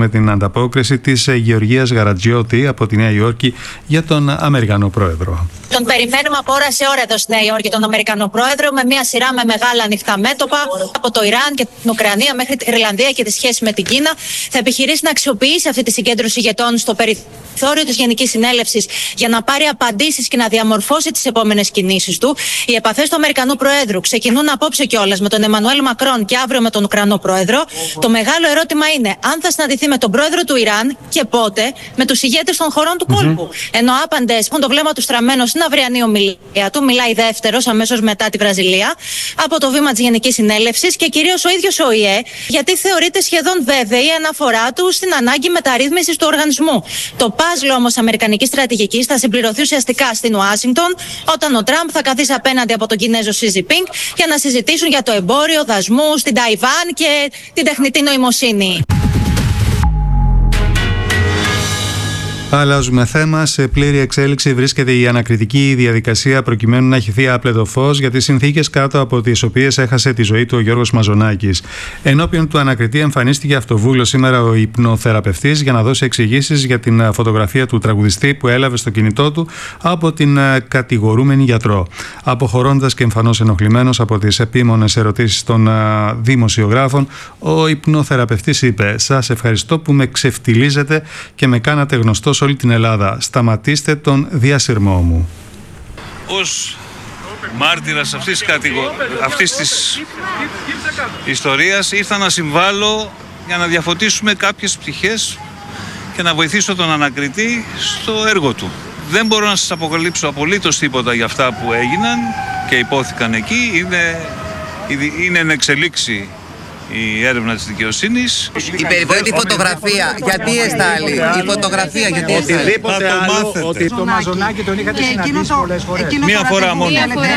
με την ανταπόκριση της Γεωργίας Γαρατζιώτη από τη Νέα Υόρκη για τον Αμερικανό Πρόεδρο. Τον περιμένουμε από ώρα σε ώρα εδώ στη Νέα Υόρκη, τον Αμερικανό Πρόεδρο, με μια σειρά με μεγάλα ανοιχτά μέτωπα από το Ιράν και την Ουκρανία μέχρι την Ιρλανδία και τη σχέση με την Κίνα. Θα επιχειρήσει να αξιοποιήσει αυτή τη συγκέντρωση ηγετών στο περιθώριο της Γενικής Συνέλευσης για να πάρει απαντήσεις και να διαμορφώσει τις επόμενες κινήσεις του. Οι επαφές του Αμερικανού Προέδρου ξεκινούν απόψε κιόλας με τον Εμμανουέλ Μακρόν και αύριο με τον Ουκρανό Πρόεδρο. Το μεγάλο ερώτημα είναι αν θα συναντηθεί με τον Πρόεδρο του Ιράν και πότε με τους ηγέτες των χωρών του κόλπου. Ενώ άπαντες έχουν το βλέμμα του στραμμένο στην αυριανή ομιλία του, μιλάει δεύτερος αμέσως μετά τη Βραζιλία, από το βήμα της Γενικής Συνέλευσης και κυρίως ο ίδιος ο ΟΗΕ, γιατί θεωρείται σχεδόν βέβαιη η αναφορά του στην ανάγκη μεταρρύθμισης του οργανισμού. Το παζλ όμως αμερικανικής στρατηγικής θα συμπληρωθεί ουσιαστικά στην Ουάσιγκτον, όταν ο Τραμπ θα καθίσει απέναντι από τον Κινέζο Σι Τζινπίνγκ για να συζητήσουν για το εμπόριο, δασμούς, την Ταϊβάν και την τεχνητή νοημοσύνη. Αλλάζουμε θέμα. Σε πλήρη εξέλιξη βρίσκεται η ανακριτική διαδικασία προκειμένου να χυθεί άπλετο φως για τις συνθήκες κάτω από τις οποίες έχασε τη ζωή του ο Γιώργος Μαζονάκης. Ενώπιον του ανακριτή εμφανίστηκε αυτοβούλος σήμερα ο υπνοθεραπευτής για να δώσει εξηγήσεις για την φωτογραφία του τραγουδιστή που έλαβε στο κινητό του από την κατηγορούμενη γιατρό. Αποχωρώντας και εμφανώς ενοχλημένος από τις επίμονες ερωτήσεις των δημοσιογράφων, ο υπνοθεραπευτής είπε: «Σας ευχαριστώ που με ξεφτιλίζετε και με κάνατε γνωστό όλη την Ελλάδα. Σταματήστε τον διασυρμό μου». Ως μάρτυρας αυτής της ιστορίας ήρθα να συμβάλλω για να διαφωτίσουμε κάποιες πτυχές και να βοηθήσω τον ανακριτή στο έργο του. Δεν μπορώ να σας αποκαλύψω απολύτως τίποτα για αυτά που έγιναν και υπόθηκαν εκεί. Είναι εν εξελίξη η έρευνα της δικαιοσύνης. Η περιβόητη φωτογραφία, γιατί εστάλει? Η φωτογραφία, γιατί εστάλει? Οτιδήποτε άλλο, ότι το Μαζονάκη τον είχατε συναντήσει πολλές φορές. Μία φορά μόνο.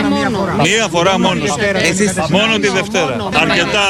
Μία φορά μόνο. Μόνο τη Δευτέρα. Αρκετά.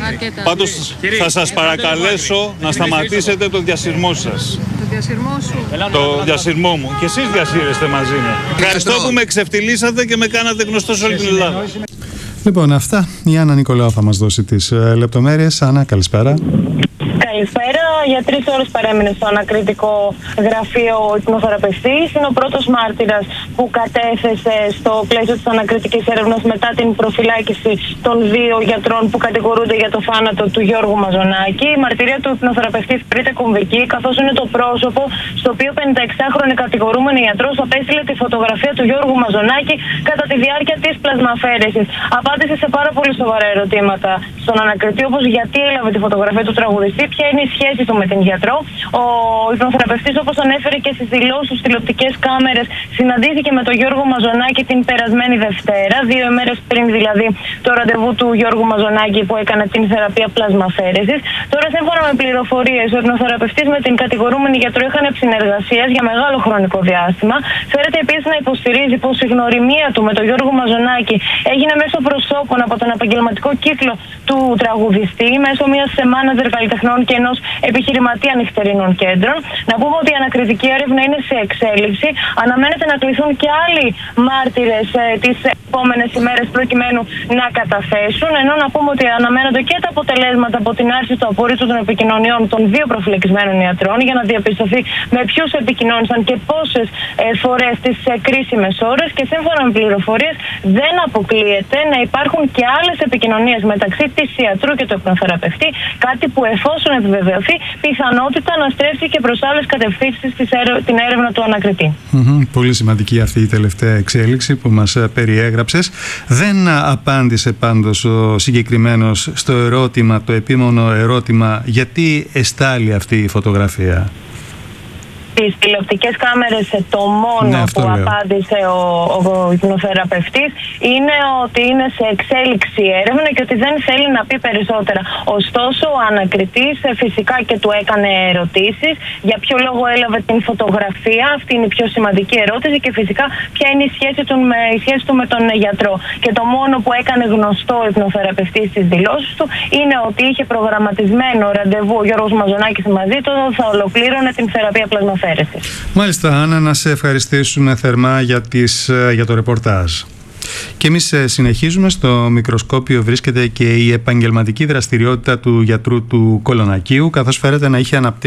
Πάντως θα σας παρακαλέσω να σταματήσετε το διασυρμό σας. Το διασυρμό σου? Το διασυρμό μου. Και εσείς διασύρεστε μαζί μου. Ευχαριστώ που με εξευτιλίσατε και με κάνατε γνωστό σε όλη την Ελλάδα. Λοιπόν, αυτά. Η Άννα Νικολάου θα μας δώσει τις λεπτομέρειες. Άννα, καλησπέρα. Καλησπέρα. Για 3 ώρες παρέμεινε στο ανακριτικό γραφείο ο υπνοθεραπευτής. Είναι ο πρώτος μάρτυρας που κατέθεσε στο πλαίσιο της ανακριτικής έρευνας μετά την προφυλάκηση των 2 γιατρών που κατηγορούνται για το θάνατο του Γιώργου Μαζονάκη. Η μαρτυρία του υπνοθεραπευτή θεωρείται κομβική, καθώς είναι το πρόσωπο στο οποίο 56χρονη κατηγορούμενη γιατρός απέστειλε τη φωτογραφία του Γιώργου Μαζονάκη κατά τη διάρκεια της πλασμαφαίρεσης. Απάντησε σε πάρα πολύ σοβαρά ερωτήματα στον ανακριτή, όπως γιατί έλαβε τη φωτογραφία του τραγουδιστή, ποια είναι η σχέση του με την γιατρό. Ο υπνοθεραπευτής, όπως ανέφερε και στις δηλώσεις στους τηλεοπτικές κάμερες, συναντήθηκε με τον Γιώργο Μαζονάκη την περασμένη Δευτέρα, 2 ημέρες πριν δηλαδή το ραντεβού του Γιώργου Μαζονάκη που έκανε την θεραπεία πλασμαφαίρεσης. Τώρα, σύμφωνα με πληροφορίες, ο υπνοθεραπευτής με την κατηγορούμενη γιατρό είχαν συνεργασίας για μεγάλο χρονικό διάστημα. Φέρεται επίσης να υποστηρίζει πως η γνωριμία του με τον Γιώργο Μαζονάκη έγινε μέσω προσώπων από τον επαγγελματικό κύκλο του τραγουδιστή, μέσω μιας μάνατζερ καλλιτεχνών και ενός επιχειρηματία νυχτερινών κέντρων. Να πούμε ότι η ανακριτική έρευνα είναι σε εξέλιξη. Αναμένεται να κληθούν και άλλοι μάρτυρες τις επόμενες ημέρες προκειμένου να καταθέσουν. Ενώ να πούμε ότι αναμένονται και τα αποτελέσματα από την άρση του απορρίτου των επικοινωνιών των 2 προφυλακισμένων ιατρών για να διαπιστωθεί με ποιους επικοινώνησαν και πόσες φορές τις κρίσιμες ώρες. Και σύμφωνα με πληροφορίες, δεν αποκλείεται να υπάρχουν και άλλες επικοινωνίες μεταξύ της ιατρού και του υπνοθεραπευτή, κάτι που εφόσον επιβεβαιωθεί, πιθανότητα να στρέψει και προς άλλες κατευθύνσεις την έρευνα του ανακριτή. Πολύ σημαντική αυτή η τελευταία εξέλιξη που μας περιέγραψες. Δεν απάντησε πάντως ο συγκεκριμένος στο ερώτημα, το επίμονο ερώτημα, γιατί εστάλει αυτή η φωτογραφία. Στις τηλεοπτικές κάμερες το μόνο που απάντησε ο υπνοθεραπευτής είναι ότι είναι σε εξέλιξη έρευνα και ότι δεν θέλει να πει περισσότερα. Ωστόσο, ο ανακριτής φυσικά και του έκανε ερωτήσεις για ποιο λόγο έλαβε την φωτογραφία. Αυτή είναι η πιο σημαντική ερώτηση και φυσικά ποια είναι η σχέση του με τον γιατρό. Και το μόνο που έκανε γνωστό ο υπνοθεραπευτής στις δηλώσεις του είναι ότι είχε προγραμματισμένο ραντεβού ο Γιώργος Μαζονάκης μαζί του, θα ολοκλήρωνε την θεραπεία πλασμαφαίρεσης. Μάλιστα, Άννα, να σε ευχαριστήσουμε θερμά για το ρεπορτάζ. Και εμείς συνεχίζουμε. Στο μικροσκόπιο βρίσκεται και η επαγγελματική δραστηριότητα του γιατρού του Κολονακίου, καθώς φέρεται να είχε αναπτύξει